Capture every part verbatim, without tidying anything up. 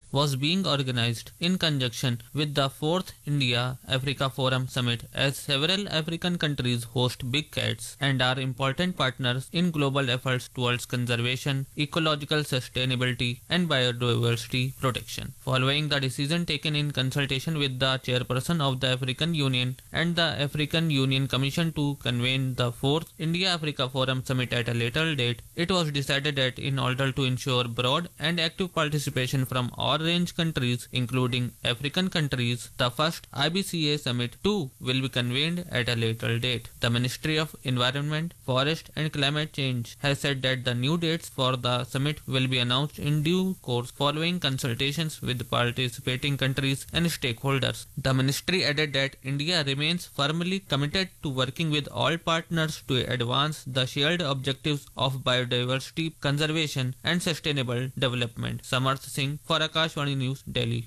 was being organized in conjunction with the fourth India-Africa Forum Summit, as several African countries host big cats and are important partners in global efforts towards conservation, ecological sustainability and biodiversity protection. Following the decision taken in consultation with the chairperson of the African Union and the African Union Commission to convene the fourth India-Africa Forum Summit at a later date, it was decided that in order to ensure broad and active participation from all range countries, including African countries, the first I B C A Summit too will be convened at a later date. The Ministry of Environment, Forest and Climate Change has said that the new dates for the summit will be announced in due course following consultations with participating countries and stakeholders. The ministry added that India remains firmly committed to working with all partners to advance the shared objectives of biodiversity conservation and sustainable development. Samarth Singh for Akashvani News, Delhi.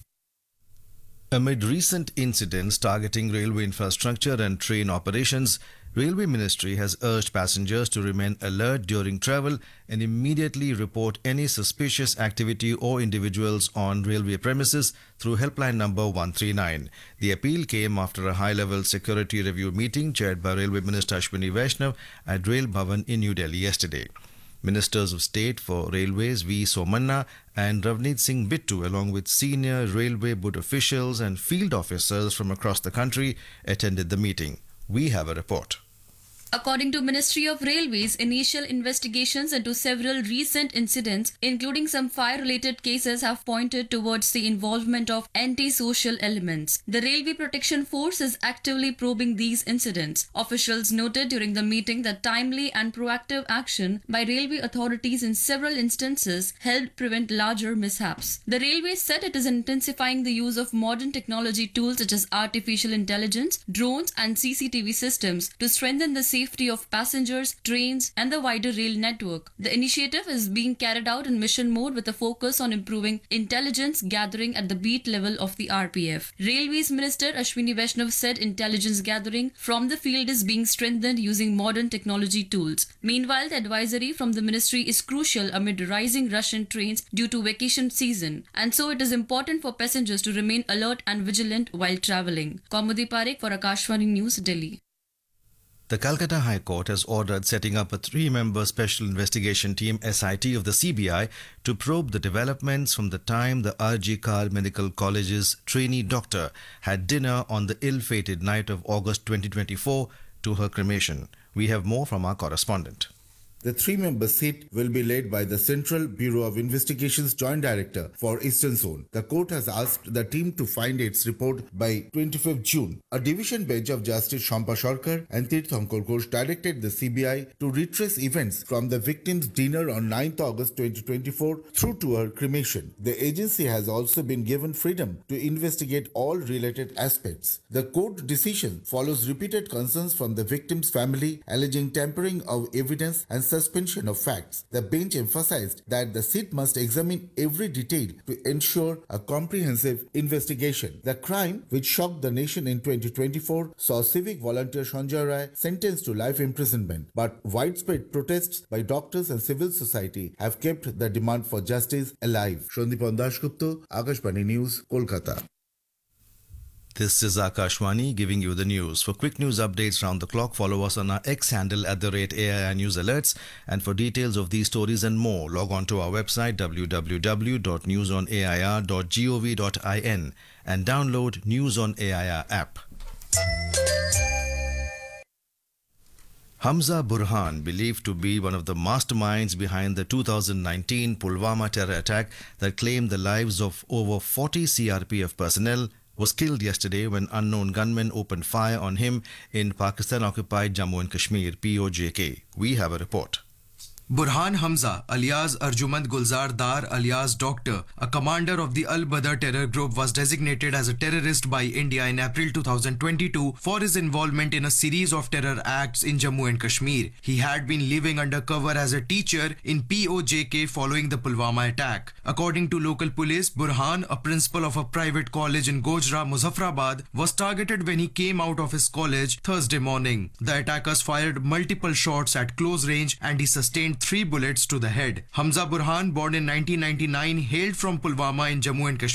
Amid recent incidents targeting railway infrastructure and train operations, Railway Ministry has urged passengers to remain alert during travel and immediately report any suspicious activity or individuals on railway premises through helpline number one three nine. The appeal came after a high-level security review meeting chaired by Railway Minister Ashwini Vaishnav at Rail Bhavan in New Delhi yesterday. Ministers of State for Railways V. Somanna and Ravneet Singh Bittu, along with senior railway board officials and field officers from across the country, attended the meeting. We have a report. According to Ministry of Railways, initial investigations into several recent incidents, including some fire-related cases, have pointed towards the involvement of anti-social elements. The Railway Protection Force is actively probing these incidents. Officials noted during the meeting that timely and proactive action by railway authorities in several instances helped prevent larger mishaps. The Railway said it is intensifying the use of modern technology tools such as artificial intelligence, drones and C C T V systems to strengthen the safety safety of passengers, trains, and the wider rail network. The initiative is being carried out in mission mode with a focus on improving intelligence gathering at the beat level of the R P F. Railways Minister Ashwini Vaishnav said intelligence gathering from the field is being strengthened using modern technology tools. Meanwhile, the advisory from the ministry is crucial amid rising rush in trains due to vacation season, and so it is important for passengers to remain alert and vigilant while travelling. Kaumudi Parekh for Akashvani News, Delhi. The Calcutta High Court has ordered setting up a three-member Special Investigation Team S I T of the C B I to probe the developments from the time the R G Kar Medical College's trainee doctor had dinner on the ill-fated night of August twenty twenty-four to her cremation. We have more from our correspondent. The three-member seat will be led by the Central Bureau of Investigation's Joint Director for Eastern Zone. The court has asked the team to find its report by twenty-fifth June. A division bench of Justice Shampa Sarkar and Tirthankar Ghosh directed the C B I to retrace events from the victim's dinner on ninth August twenty twenty-four through to her cremation. The agency has also been given freedom to investigate all related aspects. The court decision follows repeated concerns from the victim's family alleging tampering of evidence and suspension of facts. The bench emphasized that the seat must examine every detail to ensure a comprehensive investigation. The crime, which shocked the nation in twenty twenty-four, saw civic volunteer Sanjay Rai sentenced to life imprisonment. But widespread protests by doctors and civil society have kept the demand for justice alive. Shandipan Dashgupta, Akashvani News, Kolkata. This is Akashwani giving you the news. For quick news updates round the clock, follow us on our X handle at the rate A I R News Alerts. And for details of these stories and more, log on to our website w w w dot news on a i r dot gov dot in and download News on A I R app. Hamza Burhan, believed to be one of the masterminds behind the two thousand nineteen Pulwama terror attack that claimed the lives of over forty C R P F personnel, was killed yesterday when unknown gunmen opened fire on him in Pakistan-occupied Jammu and Kashmir, P O J K. We have a report. Burhan Hamza, alias Arjumand Gulzar Dar, alias Doctor, a commander of the Al-Badr terror group, was designated as a terrorist by India in April two thousand twenty-two for his involvement in a series of terror acts in Jammu and Kashmir. He had been living under cover as a teacher in P O J K following the Pulwama attack. According to local police, Burhan, a principal of a private college in Gojra, Muzaffarabad, was targeted when he came out of his college Thursday morning. The attackers fired multiple shots at close range and he sustained three bullets to the head. Hamza Burhan, born in nineteen ninety-nine, hailed from Pulwama in Jammu and Kashmir.